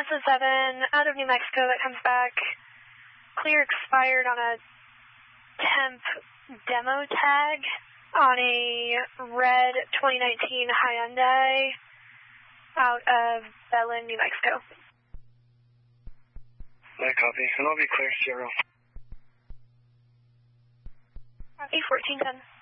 SS7 out of New Mexico that comes back. Clear expired on a temp demo tag on a red 2019 Hyundai out of Belen, New Mexico. That copy. And I'll be clear, Sierra. Copy, 1410.